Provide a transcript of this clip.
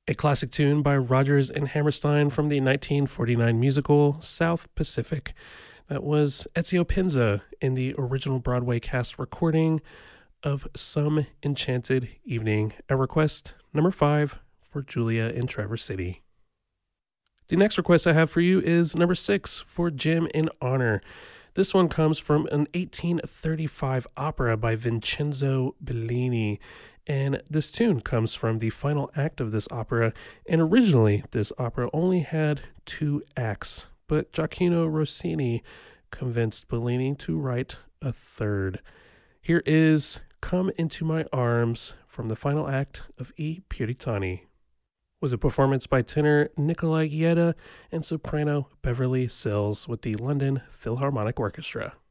A classic tune by Rodgers and Hammerstein from the 1949 musical South Pacific. That was Ezio Pinza in the original Broadway cast recording of Some Enchanted Evening, a request number 5 for Julia in Traverse City. The next request I have for you is number 6 for Jim in Honor. This one comes from an 1835 opera by Vincenzo Bellini, and this tune comes from the final act of this opera, and originally this opera only had 2 acts, but Gioacchino Rossini convinced Bellini to write a third. Here is Come Into My Arms from the final act of I Puritani. Was a performance by tenor Nikolai Yeda and soprano Beverly Sills with the London Philharmonic Orchestra.